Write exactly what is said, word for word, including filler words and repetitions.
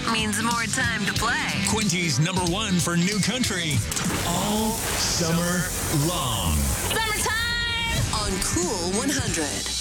means more time to play. Quinty's number one for new country. All summer long. Summertime! On Cool one hundred.